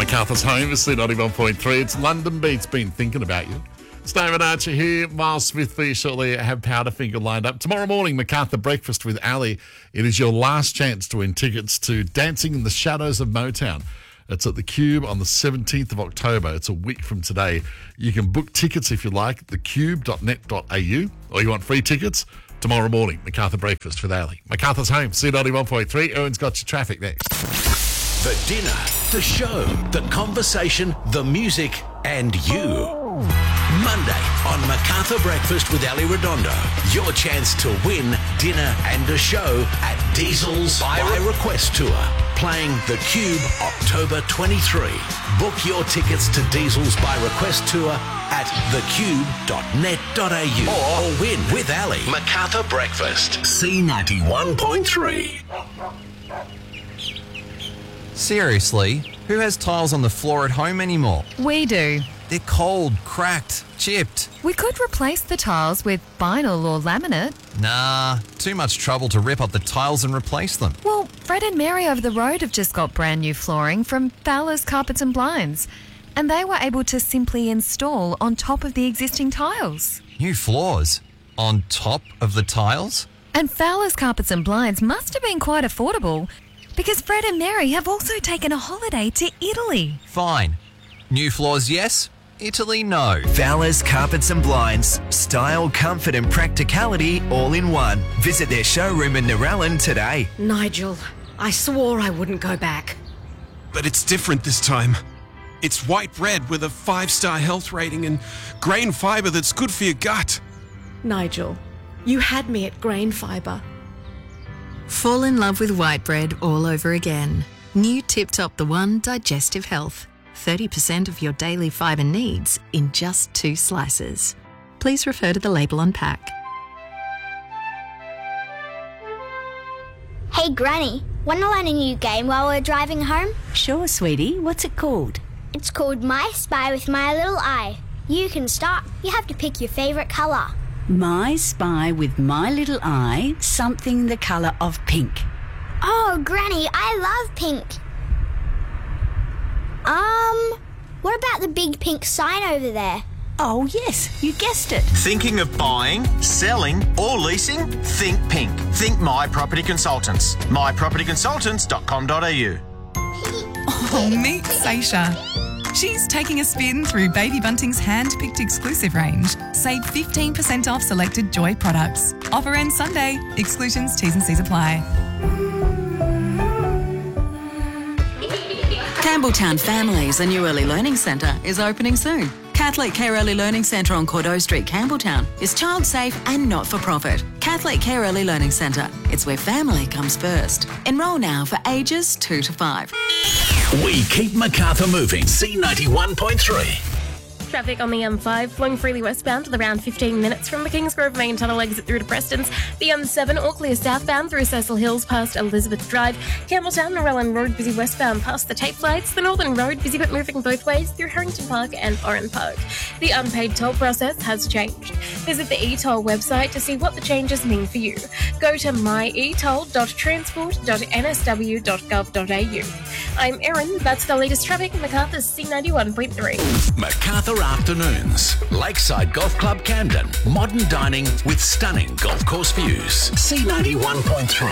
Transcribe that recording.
MacArthur's home is C91.3. It's London Beats, been thinking about you. It's David Archer here. Miles Smith for you shortly. Have Powderfinger lined up. Tomorrow morning, MacArthur Breakfast with Ali. It is your last chance to win tickets to Dancing in the Shadows of Motown. It's at the Cube on the 17th of October. It's a week from today. You can book tickets if you like, thecube.net.au, or you want free tickets, tomorrow morning, MacArthur Breakfast with Ali. MacArthur's home, C91.3. Owen's got your traffic next. The dinner, the show, the conversation, the music, and you. Monday on MacArthur Breakfast with Ali Redondo. Your chance to win dinner and a show at Diesel's By Request Tour. Playing The Cube October 23. Book your tickets to Diesel's By Request Tour at thecube.net.au or win with Ali. MacArthur Breakfast, C91.3. Seriously, who has tiles on the floor at home anymore? We do. They're cold, cracked, chipped. We could replace the tiles with vinyl or laminate. Nah, too much trouble to rip up the tiles and replace them. Well, Fred and Mary over the road have just got brand new flooring from Fowler's Carpets and Blinds, and they were able to simply install on top of the existing tiles. New floors? On top of the tiles? And Fowler's Carpets and Blinds must have been quite affordable, because Fred and Mary have also taken a holiday to Italy. Fine. New floors, yes. Italy, no. Fowler's Carpets and Blinds. Style, comfort and practicality all in one. Visit their showroom in Narellan today. Nigel, I swore I wouldn't go back. But it's different this time. It's white bread with a 5-star health rating and grain fibre that's good for your gut. Nigel, you had me at grain fibre. Fall in love with white bread all over again. New Tip Top The One Digestive Health. 30% of your daily fibre needs in just 2 slices. Please refer to the label on pack. Hey Granny, want to learn a new game while we're driving home? Sure, sweetie. What's it called? It's called My Spy with My Little Eye. You can start. You have to pick your favourite colour. My Spy with My Little Eye, something the colour of pink. Oh, Granny, I love pink. What about the big pink sign over there? Oh, yes, you guessed it. Thinking of buying, selling, or leasing? Think pink. Think My Property Consultants. mypropertyconsultants.com.au. Oh, meet Seisha. She's taking a spin through Baby Bunting's hand-picked exclusive range. Save 15% off selected Joy products. Offer ends Sunday. Exclusions, T's and C's apply. Campbelltown Families, a new early learning centre, is opening soon. Catholic Care Early Learning Centre on Cordeaux Street, Campbelltown is child safe and not-for-profit. Catholic Care Early Learning Centre. It's where family comes first. Enrol now for ages 2 to 5. We keep MacArthur moving. C91.3. Traffic on the M5 flowing freely westbound with around 15 minutes from the Kingsgrove main tunnel exit through to Preston's. The M7 all clear southbound through Cecil Hills past Elizabeth Drive. Campbelltown Narellan Road busy westbound past the Tape Lights. The Northern Road busy but moving both ways through Harrington Park and Oran Park. The unpaid toll process has changed. Visit the eToll website to see what the changes mean for you. Go to myetoll.transport.nsw.gov.au. I'm Erin. That's the latest traffic. MacArthur's C91.3. MacArthur Afternoons. Lakeside Golf Club Camden. Modern dining with stunning golf course views. C91.3.